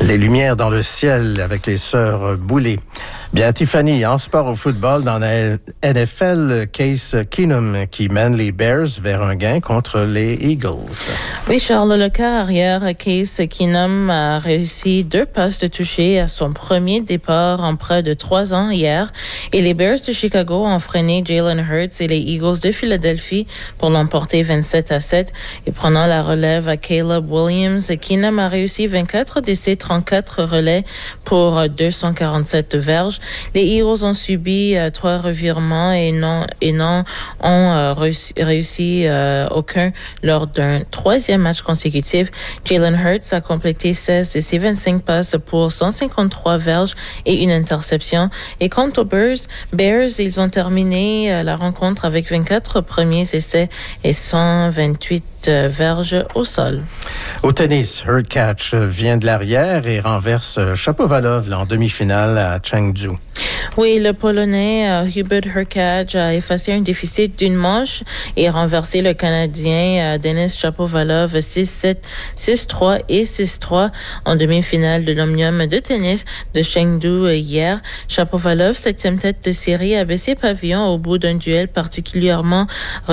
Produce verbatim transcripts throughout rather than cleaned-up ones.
Les lumières dans le ciel avec les sœurs Boulay. Bien, Tiffany, en sport au football, dans la N F L, Case Keenum qui mène les Bears vers un gain contre les Eagles. Oui, Charles, le quart arrière, Case Keenum a réussi deux passes de toucher à son premier départ en près de trois ans hier. Et les Bears de Chicago ont freiné Jalen Hurts et les Eagles de Philadelphie pour l'emporter vingt-sept à sept. Et prenant la relève à Caleb Williams, Keenum a réussi vingt-quatre de ses trente-quatre relais pour deux cent quarante-sept verges. Les Eagles ont subi euh, trois revirements et non, et non ont euh, réussi, réussi euh, aucun lors d'un troisième match consécutif. Jalen Hurts a complété seize de ses vingt-cinq passes pour cent cinquante-trois verges et une interception. Et quant aux Bears, Bears, ils ont terminé euh, la rencontre avec vingt-quatre premiers essais et cent vingt-huit euh, verges au sol. Au tennis, Hurkacz vient de l'arrière et renverse Shapovalov en demi-finale à Chengdu. Oui, le Polonais uh, Hubert Hurkacz a effacé un déficit d'une manche et renversé le Canadien uh, Denis Shapovalov six sept, six trois et six trois en demi-finale de l'Omnium de tennis de Chengdu hier. Shapovalov, septième tête de série, a baissé pavillon au bout d'un duel particulièrement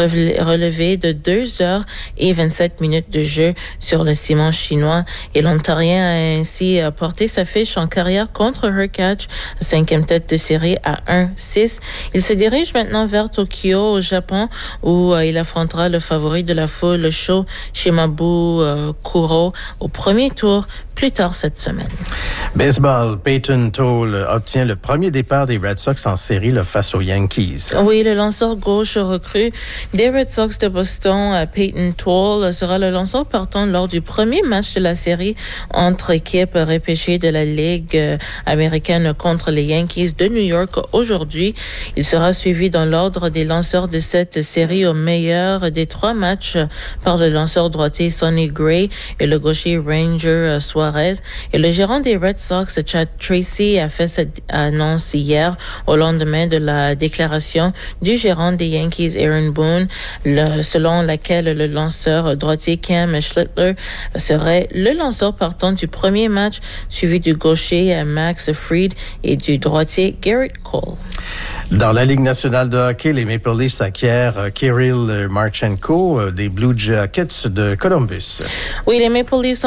relevé de deux heures et vingt-sept minutes de jeu sur le ciment chinois. Et l'Ontarien a ainsi uh, porté sa fiche en carrière contre Hurkacz, cinquième tête de série à un six. Il se dirige maintenant vers Tokyo, au Japon, où euh, il affrontera le favori de la foule, Sho Shimabu euh, Kuro, au premier tour plus tard cette semaine. Baseball, Peyton Toll obtient le premier départ des Red Sox en série là, face aux Yankees. Oui, le lanceur gauche recrue des Red Sox de Boston, Peyton Toll, sera le lanceur partant lors du premier match de la série entre équipes repêchées de la Ligue américaine contre les Yankees de New York aujourd'hui. Il sera suivi dans l'ordre des lanceurs de cette série au meilleur des trois matchs par le lanceur droitier Sonny Gray et le gaucher Ranger Suarez. Et le gérant des Red Sox, Chad Tracy, a fait cette annonce hier au lendemain de la déclaration du gérant des Yankees, Aaron Boone, le, selon laquelle le lanceur droitier Cam Schlittler serait le lanceur partant du premier match, suivi du gaucher Max Fried et du droitier Garrett Cole. Dans la Ligue nationale de hockey, les Maple Leafs acquièrent Kirill Marchenko des Blue Jackets de Columbus. Oui, les Maple Leafs